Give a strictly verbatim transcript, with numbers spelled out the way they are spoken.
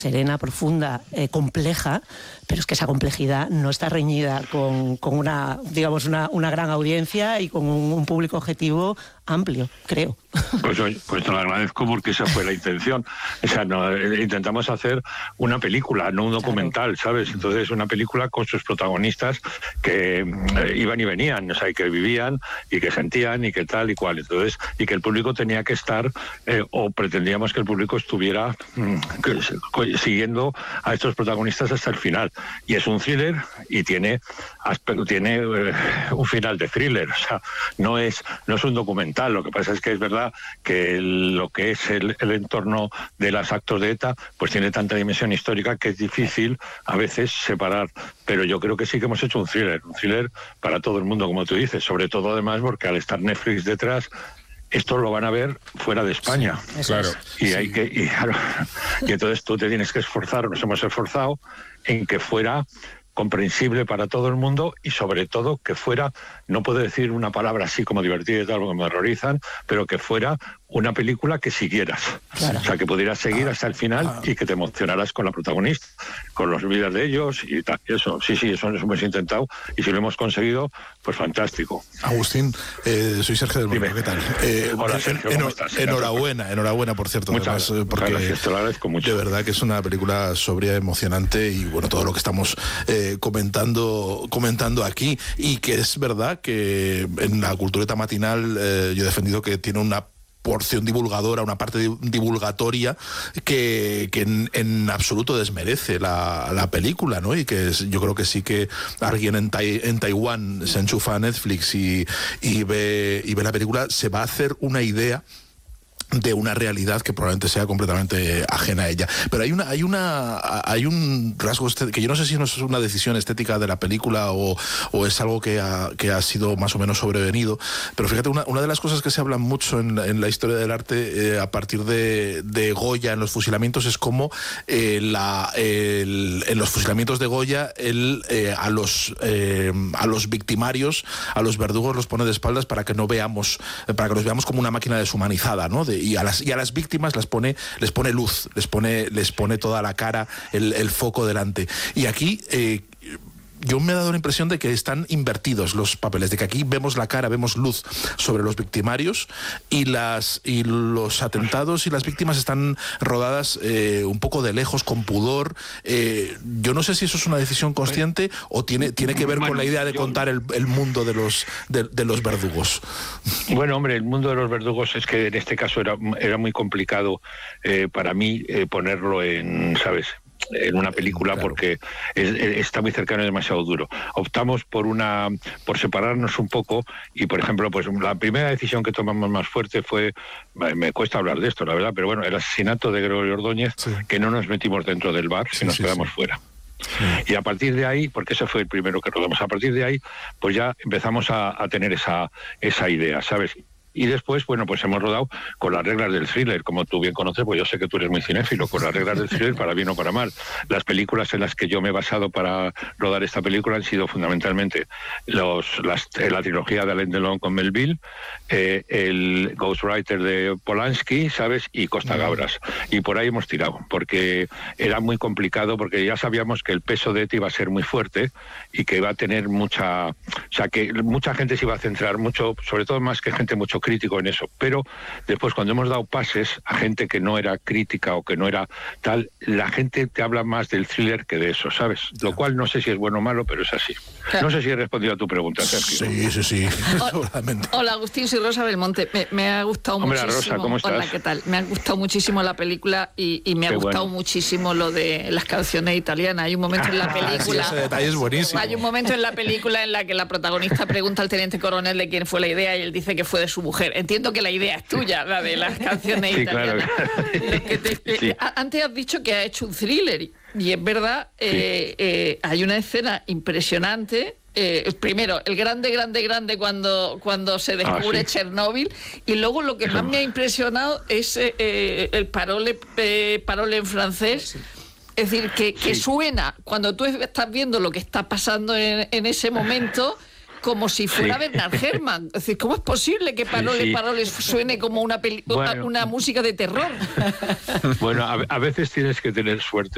serena, profunda, eh, compleja, pero es que esa complejidad no está reñida con, con una, digamos, una, una gran audiencia y con un, un público objetivo amplio, creo. Pues, pues te lo agradezco porque esa fue la intención. O sea, no, intentamos hacer una película, no un documental, claro. ¿Sabes? Entonces, una película con sus protagonistas que eh, iban y venían, o sea, y que vivían y que sentían y que tal y cual. Entonces, y que el público tenía que estar, eh, o pretendíamos que el público estuviera mm, que, siguiendo a estos protagonistas hasta el final. Y es un thriller y tiene, tiene eh, un final de thriller. O sea, no es, no es un documental. Lo que pasa es que es verdad que el, lo que es el, el entorno de los actos de ETA pues tiene tanta dimensión histórica que es difícil a veces separar, pero yo creo que sí que hemos hecho un thriller, un thriller para todo el mundo, como tú dices, sobre todo además porque al estar Netflix detrás, esto lo van a ver fuera de España. Sí, claro. Y Sí. hay que y, claro, y entonces tú te tienes que esforzar, nos hemos esforzado en que fuera comprensible para todo el mundo y sobre todo que fuera, no puedo decir una palabra así como divertida y tal, porque me horrorizan, pero que fuera una película que siguieras. Claro. O sea, que pudieras seguir hasta el final ah. y que te emocionaras con la protagonista, con los vidas de ellos y tal. Y eso, sí, sí, eso lo hemos intentado y si lo hemos conseguido, pues fantástico. Agustín, eh, soy Sergio del Molino, ¿qué tal? Eh, Hola, Sergio, en, ¿cómo estás? Enhorabuena, enhorabuena, por cierto. Muchas además, porque gracias, te lo agradezco mucho. De verdad que es una película sobria, emocionante y bueno, todo lo que estamos eh, comentando, comentando aquí y que es verdad que en la cultureta matinal eh, yo he defendido que tiene una porción divulgadora, una parte divulgatoria que, que en, en absoluto desmerece la, la película, ¿no? Y que es, yo creo que sí que alguien en, tai, en Taiwán se enchufa a Netflix y, y, ve, y ve la película, se va a hacer una idea de una realidad que probablemente sea completamente ajena a ella. Pero hay una hay una hay un rasgo que yo no sé si no es una decisión estética de la película o, o es algo que ha, que ha sido más o menos sobrevenido, pero fíjate, una, una de las cosas que se habla mucho en, en la historia del arte eh, a partir de, de Goya en los fusilamientos es cómo eh, la, el, en los fusilamientos de Goya él eh, a los eh, a los victimarios, a los verdugos los pone de espaldas para que no veamos, para que los veamos como una máquina deshumanizada, ¿no? De, Y a las y a las víctimas las pone les pone luz, les pone les pone toda la cara, el, el foco delante. Y aquí eh, yo me he dado la impresión de que están invertidos los papeles, de que aquí vemos la cara, vemos luz sobre los victimarios y las y los atentados y las víctimas están rodadas eh, un poco de lejos, con pudor. Eh, yo no sé si eso es una decisión consciente o tiene tiene que ver bueno, con la idea de yo, contar el, el mundo de los de, de los verdugos. Bueno, hombre, el mundo de los verdugos es que en este caso era, era muy complicado eh, para mí eh, ponerlo en, ¿sabes?, en una película, claro, porque es, está muy cercano y demasiado duro. Optamos por una por separarnos un poco y, por ejemplo, pues la primera decisión que tomamos más fuerte fue, me cuesta hablar de esto, la verdad, pero bueno, el asesinato de Gregorio Ordóñez, sí, que no nos metimos dentro del bar, sí, si nos sí, quedamos sí. fuera. Sí. Y a partir de ahí, porque ese fue el primero que rodamos, a partir de ahí, pues ya empezamos a, a tener esa, esa idea, ¿sabes? Y después, bueno, pues hemos rodado con las reglas del thriller, como tú bien conoces, pues yo sé que tú eres muy cinéfilo, con las reglas del thriller para bien o para mal. Las películas en las que yo me he basado para rodar esta película han sido fundamentalmente los, las, la trilogía de Alain Delon con Melville, eh, el Ghostwriter de Polanski, ¿sabes?, y Costa Gabras. Y por ahí hemos tirado, porque era muy complicado, porque ya sabíamos que el peso de ETA iba a ser muy fuerte y que iba a tener mucha... O sea, que mucha gente se iba a centrar mucho, sobre todo más que gente mucho crítico en eso, pero después cuando hemos dado pases a gente que no era crítica o que no era tal, la gente te habla más del thriller que de eso, ¿sabes? Lo cual no sé si es bueno o malo, pero es así. No sé si he respondido a tu pregunta, Sergio. Sí, sí, sí. Hola, hola, Agustín, soy Rosa Belmonte. Me, me ha gustado Hombre, muchísimo. Rosa, ¿cómo estás? Hola, ¿qué tal? Me ha gustado muchísimo la película y, y me ha Qué gustado bueno. muchísimo lo de las canciones italianas. Hay un momento en la película... Sí, ese detalle es buenísimo. Hay un momento en la película en la que la protagonista pregunta al teniente coronel de quién fue la idea y él dice que fue de su mujer. Entiendo que la idea es tuya, la de las canciones sí, italianas. Claro. Que te, sí. Antes has dicho que ha hecho un thriller y es verdad, sí. eh, eh, hay una escena impresionante. Eh, primero, el grande, grande, grande cuando, cuando se descubre ah, sí. Chernóbil, y luego lo que más me ha impresionado es eh, el parole, eh, parole en francés. Sí. Es decir, que, que sí. suena, cuando tú estás viendo lo que está pasando en, en ese momento, como si fuera sí. Bernard Herrmann. Es decir, ¿cómo es posible que Parole, sí. Parole suene como una, peli bueno. una música de terror? Bueno, a, a veces tienes que tener suerte.